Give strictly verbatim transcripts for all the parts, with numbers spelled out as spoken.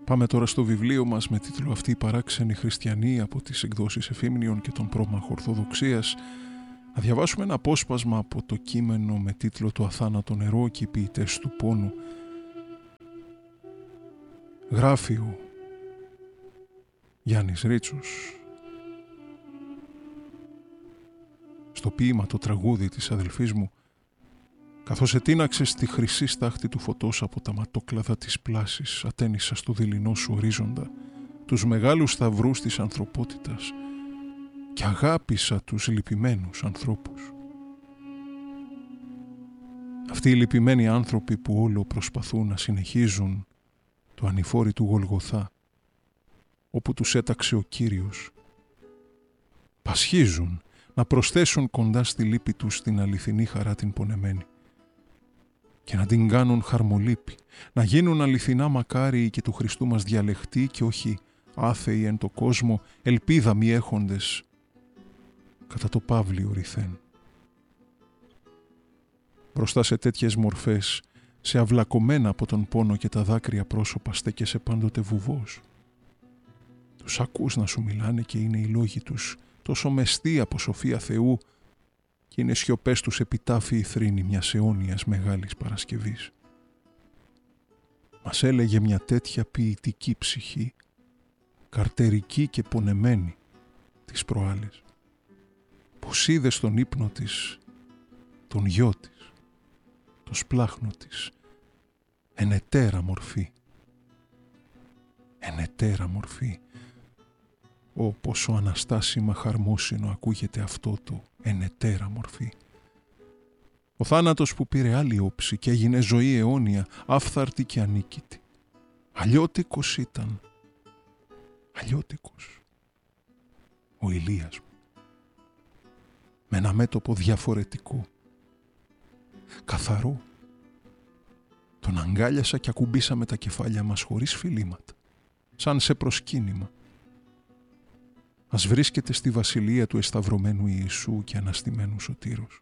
Πάμε τώρα στο βιβλίο μας με τίτλο «Αυτή η παράξενη χριστιανή» από τις εκδόσεις Εφήμνιον και τον Πρόμαχο Ορθοδοξίας. Να διαβάσουμε ένα απόσπασμα από το κείμενο με τίτλο «Το αθάνατο νερό και οι ποιητές του πόνου». Γράφει ο Γιάννης Ρίτσος στο ποίημα «Το τραγούδι» της αδελφής μου, καθώς ετείναξε στη χρυσή στάχτη του φωτός από τα ματόκλαδα της πλάσης, ατένισα στο δειλινό σου ορίζοντα τους μεγάλους σταυρούς της ανθρωπότητας και αγάπησα τους λυπημένους ανθρώπους. Αυτοί οι λυπημένοι άνθρωποι που όλο προσπαθούν να συνεχίζουν το ανηφόρι του Γολγοθά, όπου τους έταξε ο Κύριος, πασχίζουν να προσθέσουν κοντά στη λύπη τους την αληθινή χαρά την πονεμένη και να την κάνουν χαρμολύπη, να γίνουν αληθινά μακάριοι και του Χριστού μας διαλεχτοί και όχι άθεοι εν το κόσμο, ελπίδα μη έχοντες κατά το παύλιο ρηθέν. Μπροστά σε τέτοιες μορφές, σε αυλακωμένα από τον πόνο και τα δάκρυα πρόσωπα, στέκεσαι πάντοτε βουβός. Τους ακούς να σου μιλάνε και είναι οι λόγοι τους τόσο μεστοί από σοφία Θεού και είναι σιωπές τους επιτάφιοι θρήνη μιας αιώνιας μεγάλης Παρασκευής. Μας έλεγε μια τέτοια ποιητική ψυχή, καρτερική και πονεμένη τις προάλλες, πως είδε στον ύπνο της τον γιο της, το σπλάχνο της, εν ετέρα μορφή, εν ετέρα μορφή. Ω, πόσο αναστάσιμα χαρμόσυνο ακούγεται αυτό το εν ετέρα μορφή. Ο θάνατος που πήρε άλλη όψη και έγινε ζωή αιώνια, άφθαρτη και ανίκητη. Αλλιώτικος ήταν, αλλιώτικος ο Ηλίας μου, με ένα μέτωπο διαφορετικό, καθαρό. Τον αγκάλιασα και ακουμπήσαμε τα κεφάλια μας χωρίς φιλήματα, σαν σε προσκύνημα. Ας βρίσκεται στη βασιλεία του εσταυρωμένου Ιησού και αναστημένου Σωτήρος.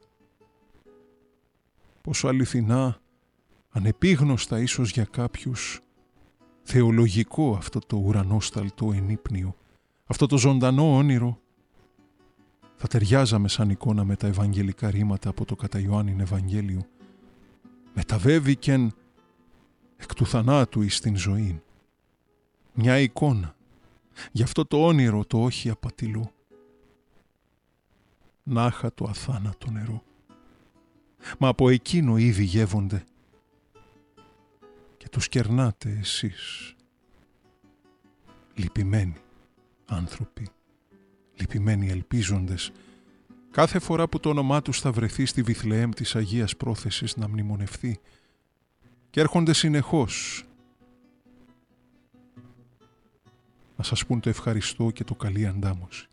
Πόσο αληθινά, ανεπίγνωστα ίσως για κάποιους, θεολογικό αυτό το ουρανόσταλτο ενύπνιο, αυτό το ζωντανό όνειρο, θα ταιριάζαμε σαν εικόνα με τα ευαγγελικά ρήματα από το κατά Ιωάννην Ευαγγέλιο. Μεταβέβηκεν εκ του θανάτου εις την ζωή. Μια εικόνα γι' αυτό το όνειρο το όχι απατηλό. Νάχα το αθάνατο νερό. Μα από εκείνο ήδη γεύονται και τους κερνάτε εσείς. Λυπημένοι άνθρωποι, λυπημένοι ελπίζοντες, κάθε φορά που το όνομά τους θα βρεθεί στη Βιθλεέμ της Αγίας Πρόθεσης να μνημονευθεί, και έρχονται συνεχώς να σας πούν το ευχαριστώ και το καλή αντάμωση.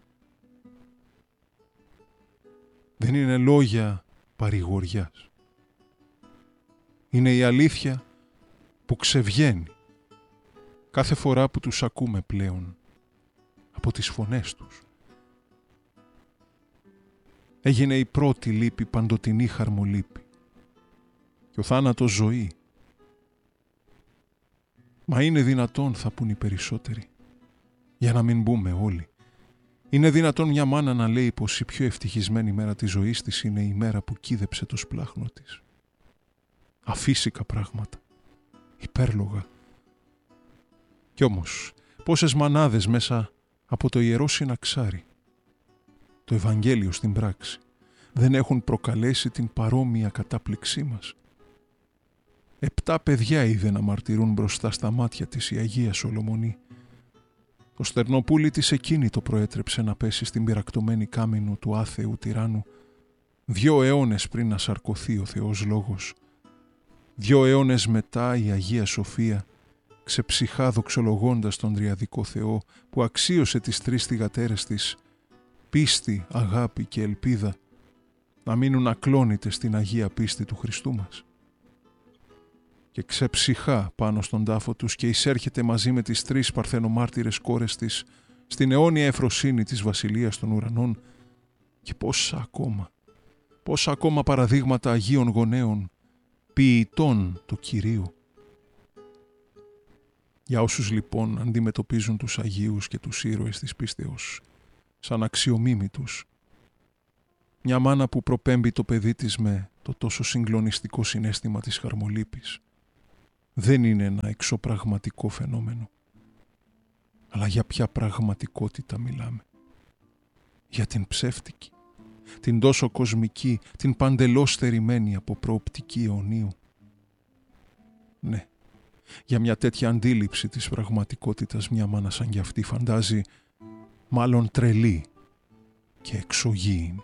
Δεν είναι λόγια παρηγοριάς. Είναι η αλήθεια που ξεβγαίνει κάθε φορά που τους ακούμε πλέον από τις φωνές τους. Έγινε η πρώτη λύπη, παντοτινή χαρμολύπη, και ο θάνατος ζωή. Μα είναι δυνατόν, θα πούν οι περισσότεροι, για να μην μπούμε όλοι. Είναι δυνατόν μια μάνα να λέει πως η πιο ευτυχισμένη μέρα της ζωής της είναι η μέρα που κίδεψε το σπλάχνο της. Αφύσικα πράγματα, υπέρλογα. Κι όμως, πόσες μανάδες μέσα από το ιερό συναξάρι, το Ευαγγέλιο στην πράξη, δεν έχουν προκαλέσει την παρόμοια κατάπληξή μας. Επτά παιδιά είδε να μαρτυρούν μπροστά στα μάτια της η Αγία Σολομονή. Το στερνοπούλι της εκείνη το προέτρεψε να πέσει στην πυρακτωμένη κάμινο του άθεου τυράννου, δυο αιώνες πριν να σαρκωθεί ο Θεός Λόγος. Δυο αιώνες μετά η Αγία Σοφία, ξεψυχά δοξολογώντας τον τριαδικό Θεό που αξίωσε τις τρεις θυγατέρες της, πίστη, αγάπη και ελπίδα, να μείνουν ακλόνητες στην Αγία πίστη του Χριστού μας. Και ξεψυχά πάνω στον τάφο τους και εισέρχεται μαζί με τις τρεις παρθενομάρτυρες κόρες της στην αιώνια ευφροσύνη της Βασιλείας των Ουρανών, και πόσα ακόμα, πόσα ακόμα παραδείγματα Αγίων Γονέων, ποιητών του Κυρίου. Για όσους λοιπόν αντιμετωπίζουν τους Αγίους και τους ήρωες της πίστεως σαν αξιομίμητους, μια μάνα που προπέμπει το παιδί της με το τόσο συγκλονιστικό συναίσθημα της χαρμολύπης δεν είναι ένα εξωπραγματικό φαινόμενο. Αλλά για ποια πραγματικότητα μιλάμε? Για την ψεύτικη, την τόσο κοσμική, την παντελώς στερημένη από προοπτική αιωνίου. Ναι, για μια τέτοια αντίληψη της πραγματικότητας μια μάνα σαν κι αυτή φαντάζει μάλλον τρελή και εξωγήινη.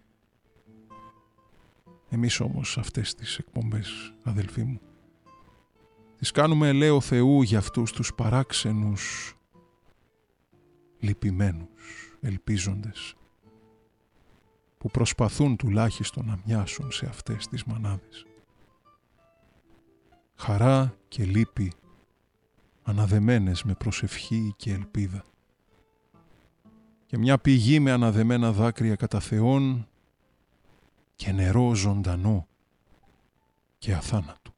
Εμείς όμως αυτές τις εκπομπές, αδελφοί μου, τις κάνουμε ελαίο Θεού για αυτούς τους παράξενους, λυπημένους ελπίζοντες που προσπαθούν τουλάχιστον να μοιάσουν σε αυτές τις μανάδες. Χαρά και λύπη αναδεμένες με προσευχή και ελπίδα και μια πηγή με αναδεμένα δάκρυα κατά Θεόν και νερό ζωντανό και αθάνατο.